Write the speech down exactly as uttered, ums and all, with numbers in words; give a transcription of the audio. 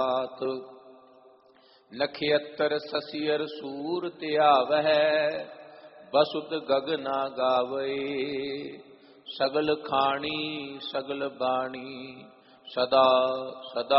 नखियतर ससियर सूर त्यावै बसुत गगना गावे सगल खाणी सगल बाणी सदा सदा